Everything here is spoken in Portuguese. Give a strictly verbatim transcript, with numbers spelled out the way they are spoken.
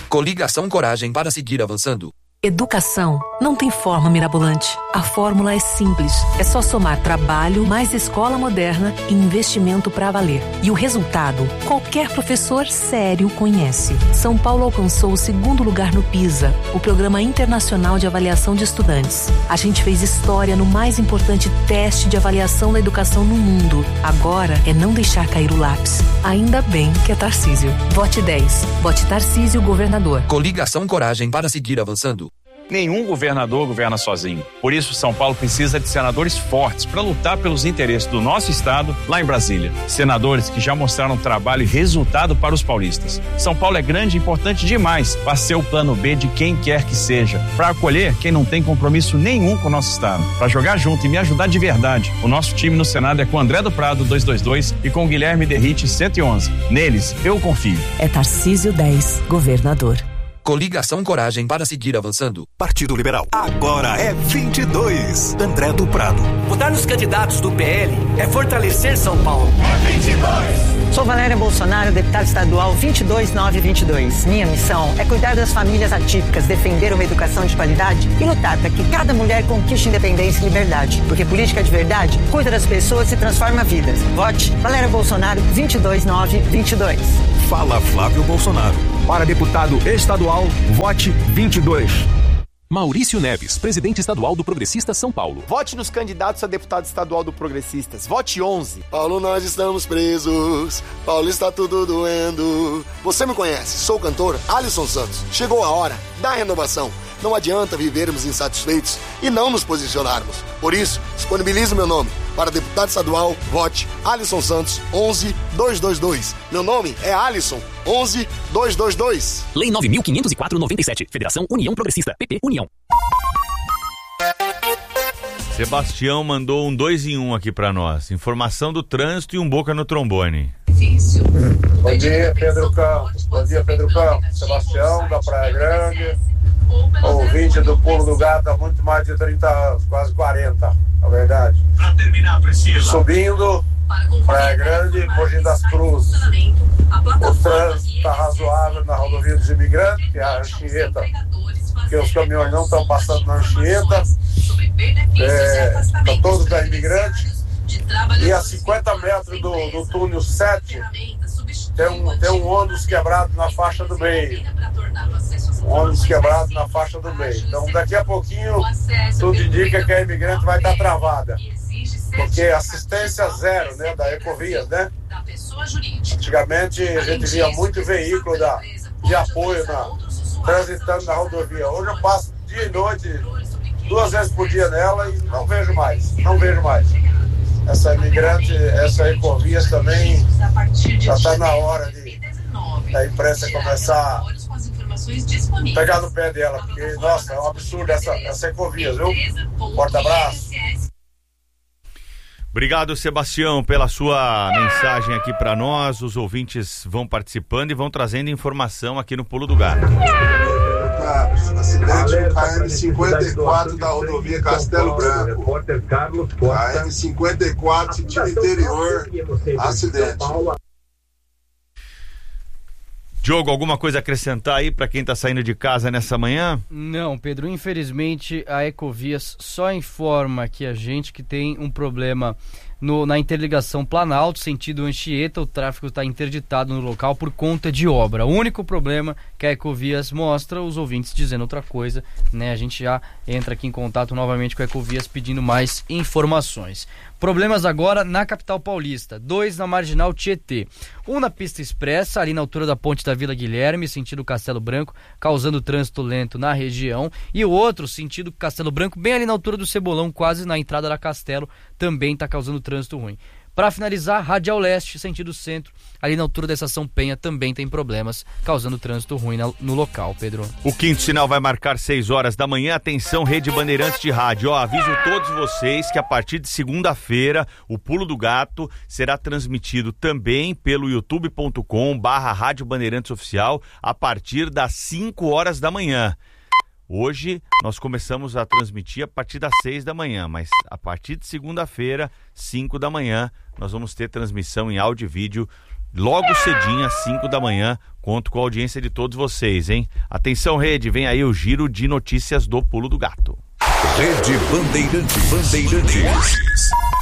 Coligação Coragem para seguir avançando. Educação não tem forma mirabolante. A fórmula é simples. É só somar trabalho, mais escola moderna e investimento para valer. E o resultado, qualquer professor sério conhece. São Paulo alcançou o segundo lugar no PISA, o Programa Internacional de Avaliação de Estudantes. A gente fez história no mais importante teste de avaliação da educação no mundo. Agora é não deixar cair o lápis. Ainda bem que é Tarcísio. Vote dez. Vote Tarcísio, governador. Coligação Coragem para seguir avançando. Nenhum governador governa sozinho. Por isso, São Paulo precisa de senadores fortes para lutar pelos interesses do nosso estado lá em Brasília. Senadores que já mostraram trabalho e resultado para os paulistas. São Paulo é grande e importante demais para ser o plano B de quem quer que seja, para acolher quem não tem compromisso nenhum com o nosso estado, para jogar junto e me ajudar de verdade. O nosso time no Senado é com André do Prado duzentos e vinte e dois e com Guilherme Derrite cento e onze. Neles, eu confio. É Tarcísio dez, governador. Coligação Coragem para seguir avançando. Partido Liberal. Agora é vinte e dois. André do Prado. Votar nos candidatos do P L é fortalecer São Paulo. É vinte e dois. Sou Valéria Bolsonaro, deputada estadual vinte e dois nove vinte e dois. Minha missão é cuidar das famílias atípicas, defender uma educação de qualidade e lutar para que cada mulher conquiste independência e liberdade. Porque política de verdade cuida das pessoas e transforma vidas. Vote Valéria Bolsonaro vinte e dois nove vinte e dois. Fala Flávio Bolsonaro. Para deputado estadual, vote vinte e dois. Maurício Neves, presidente estadual do Progressistas São Paulo. Vote nos candidatos a deputado estadual do Progressistas. Vote onze. Paulo, nós estamos presos. Paulo, está tudo doendo. Você me conhece, sou o cantor Alisson Santos. Chegou a hora da renovação. Não adianta vivermos insatisfeitos e não nos posicionarmos. Por isso, disponibilizo meu nome. Para deputado estadual, vote Alisson Santos, onze dois dois dois. Meu nome é Alisson, onze dois dois dois. Lei nove mil quinhentos e quatro, noventa e sete. Federação União Progressista. P P União. Sebastião mandou um dois em um aqui pra nós. Informação do trânsito e um boca no trombone. Bom dia, Pedro Campos. Bom dia, Pedro Campos. Sebastião, da Praia Grande. Ouvinte do Pulo do Gato há muito mais de trinta anos, quase quarenta, na verdade. Subindo, Praia Grande, Mogi das Cruzes. O trânsito está razoável na rodovia dos imigrantes, que é a Anchieta, porque os caminhões não estão passando na Anchieta. É, estão todos da imigrante. E a cinquenta metros do, do túnel sete, tem um, tem um ônibus quebrado na faixa do meio. Um ônibus quebrado na faixa do meio. Então, daqui a pouquinho, tudo indica que a imigrante vai estar travada. Porque assistência zero, né, da Ecovias, né? Antigamente, a gente via muito veículo da, de apoio na, transitando na rodovia. Hoje eu passo dia e noite, duas vezes por dia nela e não vejo mais. Não vejo mais. Essa imigrante, essa Ecovias também já está na hora de a imprensa começar a pegar no pé dela, porque, nossa, é um absurdo essa, essa Ecovias, viu? Forte abraço. Obrigado, Sebastião, pela sua mensagem aqui para nós. Os ouvintes vão participando e vão trazendo informação aqui no Pulo do Gato. Acidente no K M cinquenta e quatro da rodovia Castelo Branco. K M cinquenta e quatro, sentido interior. Acidente. Diogo, alguma coisa a acrescentar aí para quem está saindo de casa nessa manhã? Não, Pedro, infelizmente a Ecovias só informa aqui a gente que tem um problema no, na interligação Planalto, sentido Anchieta. O tráfego está interditado no local por conta de obra. O único problema que a Ecovias mostra, os ouvintes dizendo outra coisa, né? A gente já entra aqui em contato novamente com a Ecovias pedindo mais informações. Problemas agora na capital paulista, dois na Marginal Tietê. Um na pista expressa, ali na altura da ponte da Vila Guilherme, sentido Castelo Branco, causando trânsito lento na região. E o outro, sentido Castelo Branco, bem ali na altura do Cebolão, quase na entrada da Castelo, também está causando trânsito ruim. Para finalizar, Radial Leste, sentido centro, ali na altura da Estação Penha, também tem problemas, causando trânsito ruim no local, Pedro. O quinto sinal vai marcar seis horas da manhã. Atenção, Rede Bandeirantes de Rádio. Ó, aviso todos vocês que a partir de segunda-feira, o Pulo do Gato será transmitido também pelo youtube ponto com barra Rádio Bandeirantes Oficial a partir das cinco horas da manhã. Hoje nós começamos a transmitir a partir das seis da manhã, mas a partir de segunda-feira, cinco da manhã, nós vamos ter transmissão em áudio e vídeo logo cedinho, às cinco da manhã. Conto com a audiência de todos vocês, hein? Atenção, Rede, vem aí o giro de notícias do Pulo do Gato. Rede Bandeirantes. Bandeirantes.